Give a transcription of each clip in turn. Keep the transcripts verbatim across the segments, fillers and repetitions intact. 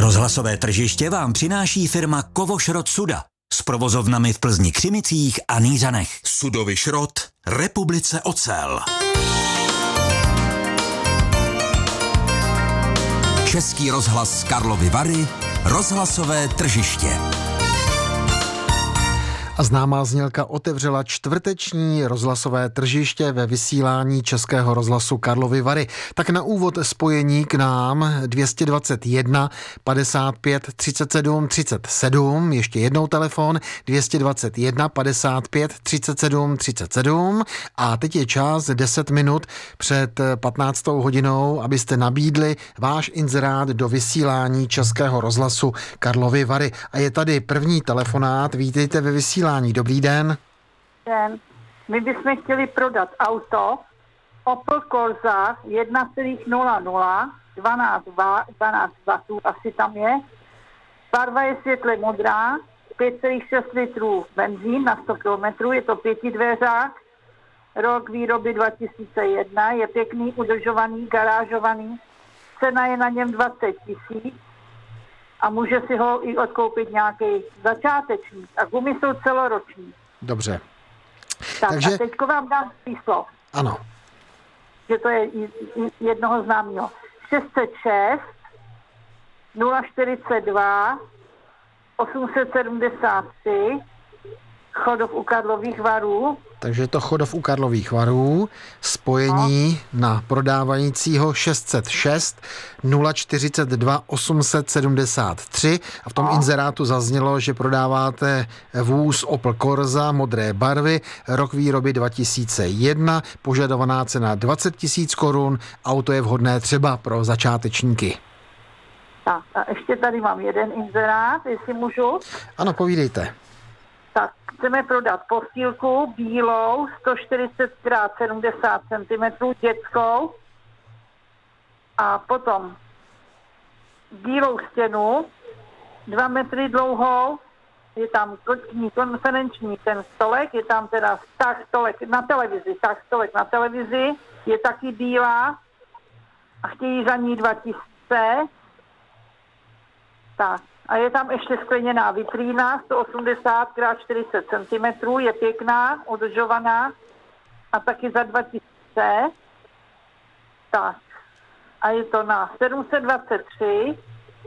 Rozhlasové tržiště vám přináší firma Kovošrot Suda s provozovnami v Plzni, Křimicích a Nýřanech. Sudový šrot, Republice ocel. Český rozhlas Karlovy Vary, rozhlasové tržiště. A známá znělka otevřela čtvrteční rozhlasové tržiště ve vysílání Českého rozhlasu Karlovy Vary. Tak na úvod spojení k nám dvě stě dvacet jedna padesát pět třicet sedm třicet sedm, ještě jednou telefon dvě stě dvacet jedna padesát pět třicet sedm třicet sedm a teď je čas deset minut před patnáctou hodinou, abyste nabídli váš inzerát do vysílání Českého rozhlasu Karlovy Vary. A je tady první telefonát, vítejte ve vysílání. Dobrý den. Den. My bychom chtěli prodat auto Opel Corsa jedna celá nula nula, dvanáct wattů asi tam je. Barva je světle modrá, pět celá šest litrů benzín na sto kilometrů, je to pětidveřák, rok výroby dva tisíce jedna, je pěkný, udržovaný, garážovaný, cena je na něm dvacet tisíc. A může si ho i odkoupit nějaký začátečník. A gumy jsou celoroční. Dobře. Tak Takže... a teďko vám dám číslo. Ano. Že to je jednoho známého. šest set šest nula čtyřicet dva osm set sedmdesát tři Chodov u Karlových Varů. Takže je to Chodov u Karlových Varů, spojení no. na prodávajícího šest set šest nula čtyřicet dva osm set sedmdesát tři a v tom no. inzerátu zaznělo, že prodáváte vůz Opel Corsa modré barvy, rok výroby dva tisíce jedna, požadovaná cena dvacet tisíc korun, auto je vhodné třeba pro začátečníky. Tak a ještě tady mám jeden inzerát, jestli můžu. Ano, povídejte. Tak chceme prodat postýlku bílou sto čtyřicet krát sedmdesát centimetrů dětskou a potom bílou stěnu dva metry dlouhou, je tam konferenční ten stolek, je tam teda tak stolek na televizi, tak stolek na televizi, je taky bílá a chtějí za ní dva tisíce. Tak. A je tam ještě skleněná vitrína, sto osmdesát krát čtyřicet centimetrů, je pěkná, udržovaná a taky za dva tisíce. Tak. A je to na sedm set dvacet tři,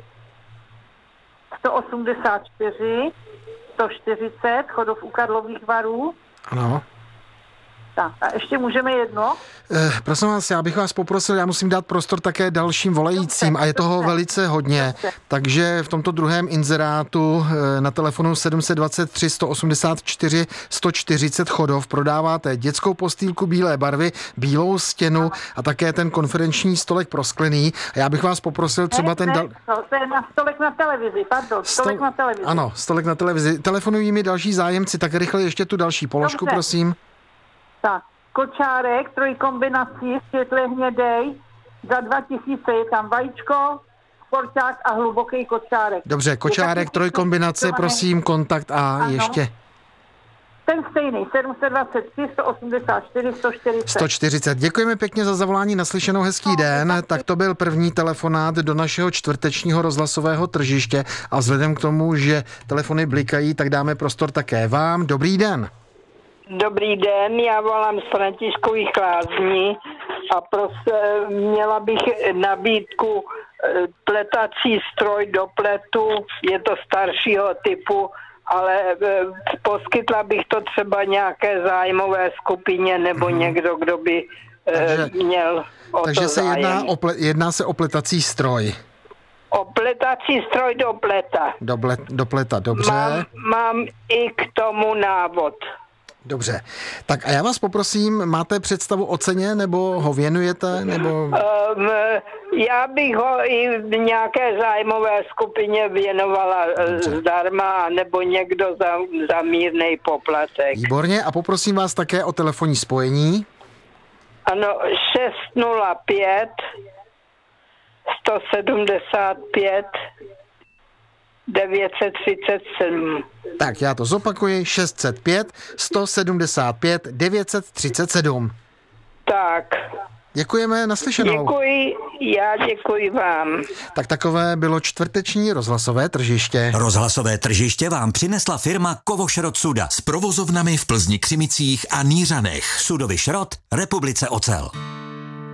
sto osmdesát čtyři, sto čtyřicet, Chodov u Karlových Varů. Ano. Tak, a ještě můžeme jedno? Eh, prosím vás, já bych vás poprosil, já musím dát prostor také dalším volajícím a je toho velice hodně, takže v tomto druhém inzerátu eh, na telefonu sedm set dvacet tři sto osmdesát čtyři sto čtyřicet Chodov prodáváte dětskou postýlku bílé barvy, bílou stěnu a také ten konferenční stolek prosklený. A já bych vás poprosil třeba ne, ten... Ne, dal... to je na stolek na televizi, pardon, stolek Stol... na televizi. Ano, stolek na televizi. Telefonují mi další zájemci, tak rychle ještě tu další položku, Dobře. prosím. Tak, kočárek, trojkombinací, světle hnědej, za dva tisíce je tam vajíčko, sporták a hluboký kočárek. Dobře, kočárek, trojkombinace, prosím, kontakt a ano. ještě... Ten stejný, sedm set dvacet tři sto osmdesát čtyři sto čtyřicet. sto čtyřicet. Děkujeme pěkně za zavolání, naslyšenou, hezký no, den. Tak to byl první telefonát do našeho čtvrtečního rozhlasového tržiště a vzhledem k tomu, že telefony blikají, tak dáme prostor také vám. Dobrý den. Dobrý den, já volám z Františkových Lázní a prostě měla bych nabídku pletací stroj do pletu, je to staršího typu, ale poskytla bych to třeba nějaké zájmové skupině nebo hmm. někdo, kdo by takže, měl o takže to se zájem. jedná, o ple, jedná se o pletací stroj. O pletací stroj do pleta. Do, ble, do pleta, dobře. Mám, mám i k tomu návod. Dobře, tak a já vás poprosím, máte představu o ceně, nebo ho věnujete, nebo... Um, já bych ho i v nějaké zájmové skupině věnovala Dobře. zdarma, nebo někdo za, za mírnej poplatek. Výborně, a poprosím vás také o telefonní spojení. Ano, šest nula pět sto sedmdesát pět devět set třicet sedm. Tak já to zopakuji, šest set pět sto sedmdesát pět devět set třicet sedm. Tak. Děkujeme, naslyšenou. Děkuji, já děkuji vám. Tak takové bylo čtvrteční rozhlasové tržiště. Rozhlasové tržiště vám přinesla firma Kovošrot Suda s provozovnami v Plzni Křimicích a Nířanech. Sudový šrot, Republice Ocel.